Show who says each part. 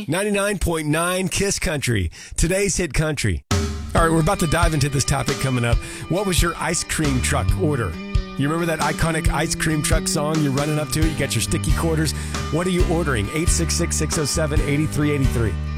Speaker 1: 99.9 Kiss Country, today's hit country. All right, we're about to dive into this topic coming up. What was your ice cream truck order? You remember that iconic ice cream truck song? You're running up to it. You got your sticky quarters. What are you ordering? 866-607-8383.